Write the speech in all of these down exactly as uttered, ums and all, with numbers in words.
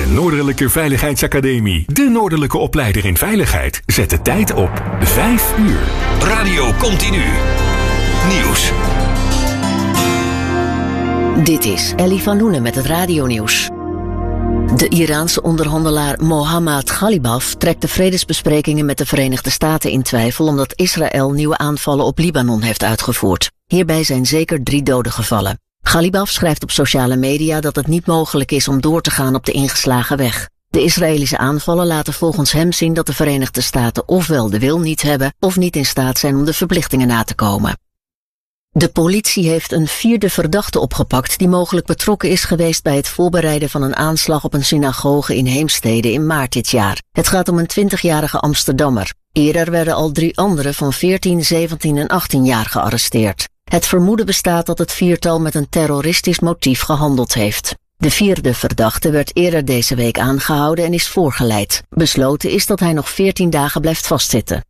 Noordelijke Veiligheidsacademie. De Noordelijke opleider in veiligheid. Zet de tijd op vijf uur. Radio Continu. Nieuws. Dit is Ellie van Loenen met het radionieuws. De Iraanse onderhandelaar Mohammad Ghalibaf trekt de vredesbesprekingen met de Verenigde Staten in twijfel omdat Israël nieuwe aanvallen op Libanon heeft uitgevoerd. Hierbij zijn zeker drie doden gevallen. Ghalibaf schrijft op sociale media dat het niet mogelijk is om door te gaan op de ingeslagen weg. De Israëlische aanvallen laten volgens hem zien dat de Verenigde Staten ofwel de wil niet hebben of niet in staat zijn om de verplichtingen na te komen. De politie heeft een vierde verdachte opgepakt die mogelijk betrokken is geweest bij het voorbereiden van een aanslag op een synagoge in Heemstede in maart dit jaar. Het gaat om een twintigjarige Amsterdammer. Eerder werden al drie anderen van veertien, zeventien en achttien jaar gearresteerd. Het vermoeden bestaat dat het viertal met een terroristisch motief gehandeld heeft. De vierde verdachte werd eerder deze week aangehouden en is voorgeleid. Besloten is dat hij nog veertien dagen blijft vastzitten.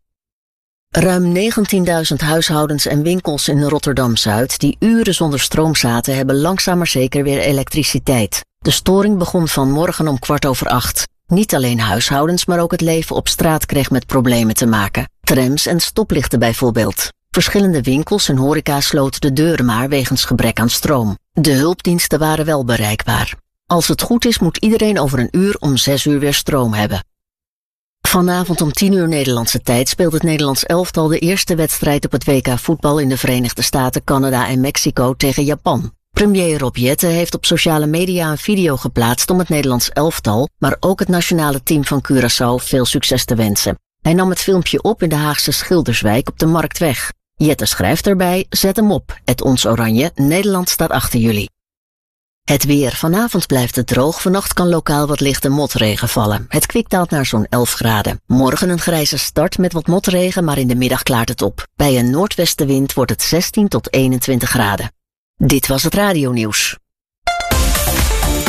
Ruim negentienduizend huishoudens en winkels in Rotterdam-Zuid die uren zonder stroom zaten, hebben langzaam maar zeker weer elektriciteit. De storing begon vanmorgen om kwart over acht. Niet alleen huishoudens, maar ook het leven op straat kreeg met problemen te maken. Trams en stoplichten bijvoorbeeld. Verschillende winkels en horeca sloten de deuren maar wegens gebrek aan stroom. De hulpdiensten waren wel bereikbaar. Als het goed is, moet iedereen over een uur om zes uur weer stroom hebben. Vanavond om tien uur Nederlandse tijd speelt het Nederlands elftal de eerste wedstrijd op het W K voetbal in de Verenigde Staten, Canada en Mexico tegen Japan. Premier Rob Jetten heeft op sociale media een video geplaatst om het Nederlands elftal, maar ook het nationale team van Curaçao veel succes te wensen. Hij nam het filmpje op in de Haagse Schilderswijk op de Marktweg. Jetten schrijft erbij, zet hem op, het Ons Oranje, Nederland staat achter jullie. Het weer. Vanavond blijft het droog. Vannacht kan lokaal wat lichte motregen vallen. Het kwik daalt naar zo'n elf graden. Morgen een grijze start met wat motregen, maar in de middag klaart het op. Bij een noordwestenwind wordt het zestien tot eenentwintig graden. Dit was het radionieuws.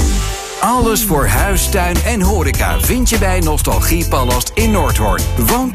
Alles voor huis, tuin en horeca vind je bij Nostalgie Palast in Noordhoorn. Woon